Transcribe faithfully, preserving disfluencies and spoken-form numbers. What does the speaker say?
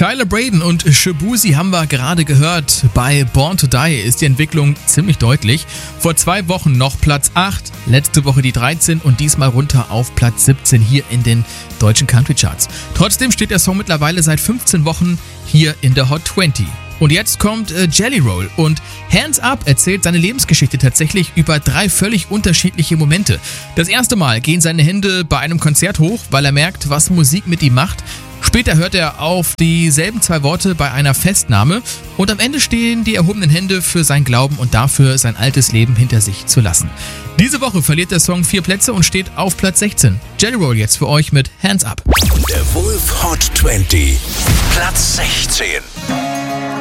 Tyler Braden und Shaboozey haben wir gerade gehört. Bei Born to Die ist die Entwicklung ziemlich deutlich. Vor zwei Wochen noch Platz acht, letzte Woche die dreizehn und diesmal runter auf Platz siebzehn hier in den deutschen Country Charts. Trotzdem steht der Song mittlerweile seit fünfzehn Wochen hier in der Hot zwanzig. Und jetzt kommt äh, Jelly Roll und Hands Up erzählt seine Lebensgeschichte tatsächlich über drei völlig unterschiedliche Momente. Das erste Mal gehen seine Hände bei einem Konzert hoch, weil er merkt, was Musik mit ihm macht. Später hört er auf dieselben zwei Worte bei einer Festnahme und am Ende stehen die erhobenen Hände für sein Glauben und dafür, sein altes Leben hinter sich zu lassen. Diese Woche verliert der Song vier Plätze und steht auf Platz sechzehn. Jelly Roll jetzt für euch mit Hands Up. Der Wolf Hot zwanzig, Platz sechzehn.